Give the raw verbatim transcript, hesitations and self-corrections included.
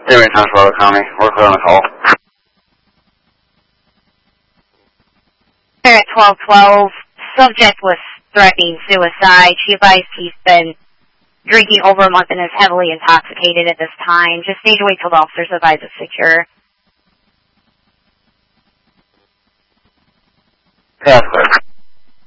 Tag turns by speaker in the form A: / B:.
A: Anyway, Tuscaloosa County, we're clear on the call.
B: Here at twelve twelve, subject was threatening suicide. She advised he's been drinking over a month and is heavily intoxicated at this time. Just need to wait till the officers advise it's secure.
A: Yeah, clear.